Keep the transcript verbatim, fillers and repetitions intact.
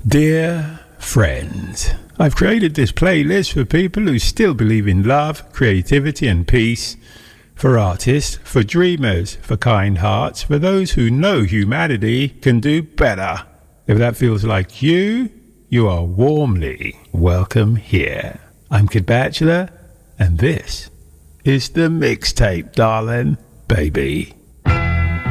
Dear friends, I've created this playlist for people who still believe in love, creativity and peace, for artists, for dreamers, for kind hearts, for those who know humanity can do better. If that feels like you, you are warmly welcome here. I'm Kid Bachelor, and this is the mixtape, darling, baby.